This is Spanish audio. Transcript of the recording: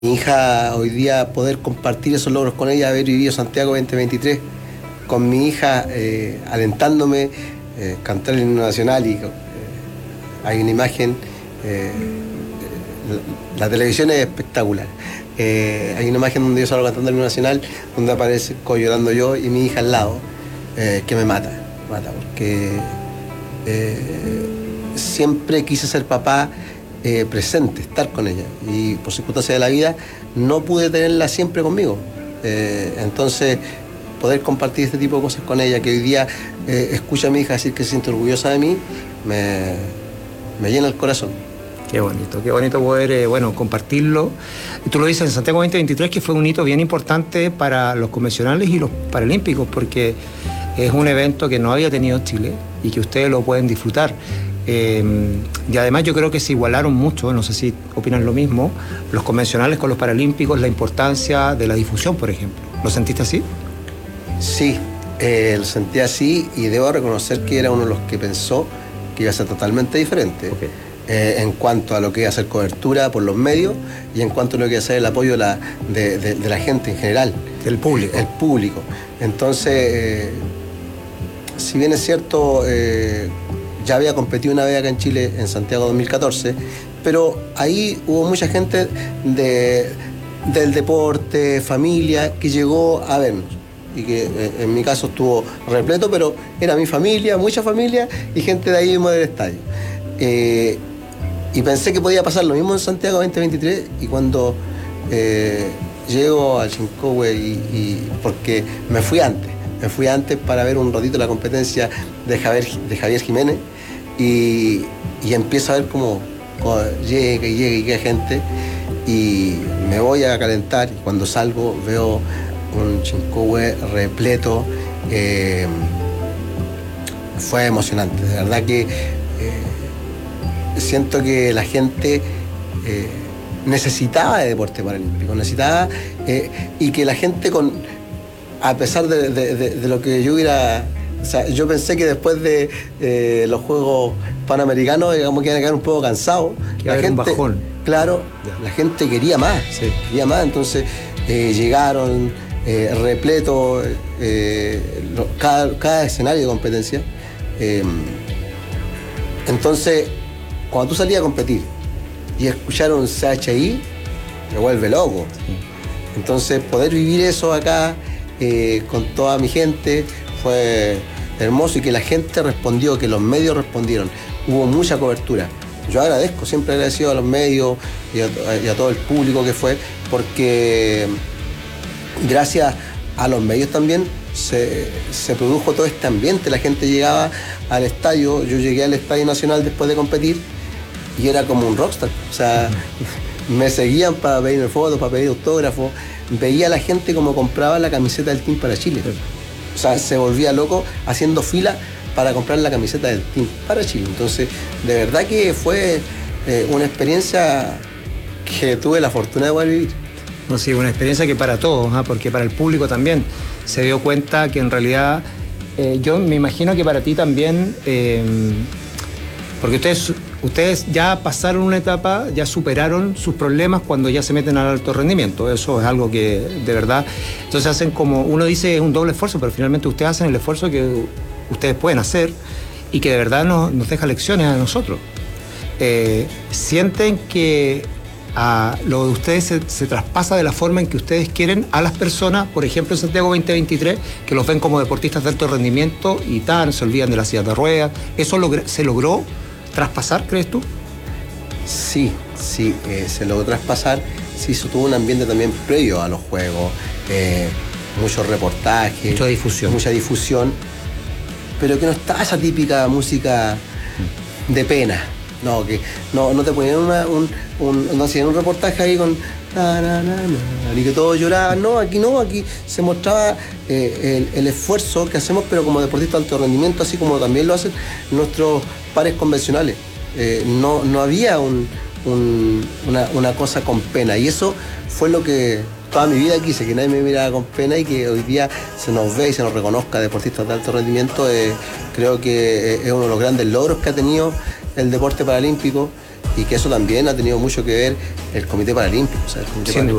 Mi hija, hoy día poder compartir esos logros con ella, haber vivido Santiago 2023 con mi hija, alentándome, cantar el himno nacional y hay una imagen, la televisión es espectacular. Hay una imagen donde yo salgo cantando el himno nacional, donde aparezco llorando yo y mi hija al lado, que me mata, porque siempre quise ser papá, presente, estar con ella, y por circunstancias de la vida no pude tenerla siempre conmigo. Entonces poder compartir este tipo de cosas con ella, que hoy día escucha a mi hija decir que se siente orgullosa de mí, me llena el corazón. Qué bonito poder compartirlo. Tú lo dices en Santiago 2023, que fue un hito bien importante para los convencionales y los paralímpicos, porque es un evento que no había tenido Chile y que ustedes lo pueden disfrutar. Y además yo creo que se igualaron mucho, no sé si opinan lo mismo, los convencionales con los paralímpicos, la importancia de la difusión, por ejemplo. ¿Lo sentiste así? Sí, lo sentí así, y debo reconocer que era uno de los que pensó que iba a ser totalmente diferente. Okay. En cuanto a lo que iba a ser cobertura por los medios y en cuanto a lo que iba a ser el apoyo de la gente en general. Del público. El público. Entonces, si bien es cierto, ya había competido una vez acá en Chile, en Santiago 2014, pero ahí hubo mucha gente del deporte, familia, que llegó a vernos. Y que en mi caso estuvo repleto, pero era mi familia, mucha familia y gente de ahí mismo del estadio. Y pensé que podía pasar lo mismo en Santiago 2023, y cuando llego al Chincowe, porque me fui antes para ver un ratito la competencia de Javier Jiménez, y empiezo a ver cómo llega gente, y me voy a calentar, y cuando salgo veo un Chincowe repleto. Fue emocionante, de verdad que siento que la gente necesitaba de deporte paralímpico, y que la gente, a pesar de lo que yo hubiera, o sea, yo pensé que después de los Juegos Panamericanos, digamos, que iban a quedar un poco cansados. La gente, un bajón. Claro, la gente quería más, entonces llegaron repleto, cada escenario de competencia. Entonces, cuando tú salías a competir y escuchar un CHI, me vuelve loco. Sí. Entonces, poder vivir eso acá con toda mi gente fue hermoso, y que la gente respondió, que los medios respondieron. Hubo mucha cobertura. Yo agradezco, siempre agradecido a los medios y a todo el público que fue, porque gracias a los medios también se produjo todo este ambiente. La gente llegaba al estadio, yo llegué al Estadio Nacional después de competir, y era como un rockstar. O sea, me seguían para pedirme fotos, para pedir autógrafos. Veía a la gente como compraba la camiseta del Team para Chile. O sea, se volvía loco haciendo fila para comprar la camiseta del Team para Chile. Entonces, de verdad que fue una experiencia que tuve la fortuna de poder vivir. No, sí, una experiencia que para todos, porque para el público también se dio cuenta que en realidad, yo me imagino que para ti también, porque ustedes ya pasaron una etapa, ya superaron sus problemas cuando ya se meten al alto rendimiento. Eso es algo que de verdad, entonces hacen, como uno dice, es un doble esfuerzo, pero finalmente ustedes hacen el esfuerzo que ustedes pueden hacer y que de verdad nos deja lecciones a nosotros. Sienten que lo de ustedes se traspasa de la forma en que ustedes quieren a las personas, por ejemplo en Santiago 2023, que los ven como deportistas de alto rendimiento y se olvidan de las sillas de ruedas. ¿Eso se logró traspasar, crees tú? Sí, se logró traspasar. Sí, tuvo un ambiente también previo a los Juegos, muchos reportajes, mucha difusión, pero que no estaba esa típica música de pena. No, que no te ponían no hacían un reportaje ahí con y que todos lloraban. Aquí se mostraba el esfuerzo que hacemos, pero como deportistas de alto rendimiento, así como también lo hacen nuestros pares convencionales. No había una cosa con pena, y eso fue lo que toda mi vida quise, que nadie me mirara con pena, y que hoy día se nos ve y se nos reconozca deportistas de alto rendimiento. Creo que es uno de los grandes logros que ha tenido el deporte paralímpico, y que eso también ha tenido mucho que ver el Comité Paralímpico. O sea, el Comité Sin duda.